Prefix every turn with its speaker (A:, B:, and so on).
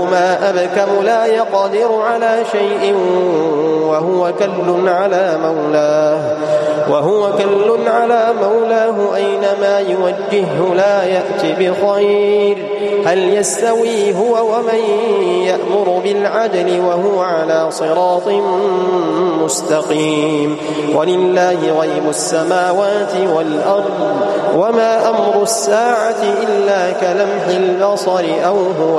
A: ما أبكم لا يقدر على شيء وهو كل على مولاه أينما يوجهه لا يأتي بخير. هل يستوي هو ومن يأمر بالعدل وهو على صراط مستقيم؟ ولله غيب السماوات والأرض وما أمر الساعة إلا كلمح البصر أو هو